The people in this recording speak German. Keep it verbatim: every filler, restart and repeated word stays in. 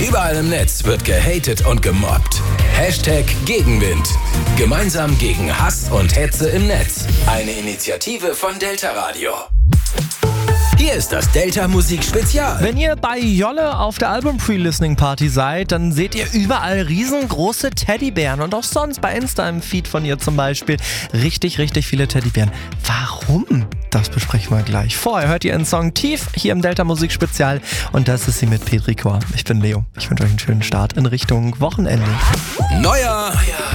Überall im Netz wird gehatet und gemobbt. Hashtag Gegenwind. Gemeinsam gegen Hass und Hetze im Netz. Eine Initiative von Delta Radio. Hier ist das Delta Musik Spezial. Wenn ihr bei Jolle auf der Album-Pre-Listening-Party seid, dann seht ihr überall riesengroße Teddybären und auch sonst bei Insta im Feed von ihr zum Beispiel richtig, richtig viele Teddybären. Warum? Das besprechen wir gleich. Vorher hört ihr einen Song Tief hier im Delta Musik Spezial und das ist sie mit Petrichor. Ich bin Leo. Ich wünsche euch einen schönen Start in Richtung Wochenende. Neuer